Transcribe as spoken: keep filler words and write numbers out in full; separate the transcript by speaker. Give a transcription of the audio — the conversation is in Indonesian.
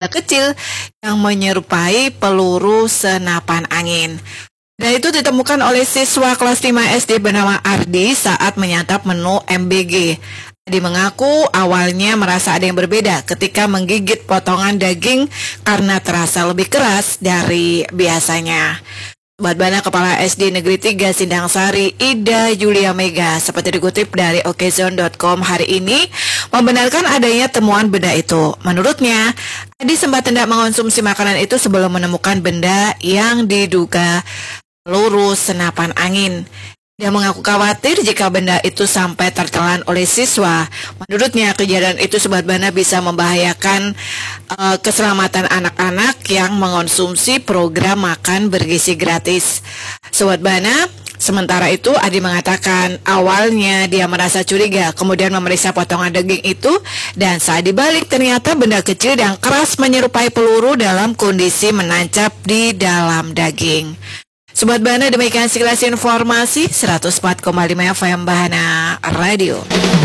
Speaker 1: kecil yang menyerupai peluru senapan angin. Dan itu ditemukan oleh siswa kelas lima S D bernama Ardi saat menyantap menu M B G. Ardi mengaku awalnya merasa ada yang berbeda ketika menggigit potongan daging karena terasa lebih keras dari biasanya. Sobat Bana, Kepala S D Negeri tiga Sindang Sari, Ida Julia Mega, seperti dikutip dari okezone dot com hari ini, membenarkan adanya temuan benda itu. Menurutnya, Adi sempat hendak mengonsumsi makanan itu sebelum menemukan benda yang diduga peluru senapan angin. Dia mengaku khawatir jika benda itu sampai tertelan oleh siswa. Menurutnya, kejadian itu Sobat Bana bisa membahayakan uh, keselamatan anak-anak yang mengonsumsi program makan bergizi gratis. Sobat Bana, sementara itu Adi mengatakan awalnya dia merasa curiga, kemudian memeriksa potongan daging itu, dan saat dibalik ternyata benda kecil yang keras menyerupai peluru dalam kondisi menancap di dalam daging. Sobat Bana, demikian sekilas informasi seratus empat koma lima F M Bahana Radio.